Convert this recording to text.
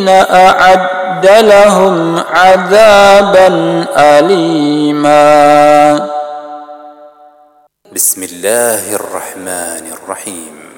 الكافرين أعد لهم عذابا أليما. بسم الله الرحمن الرحيم.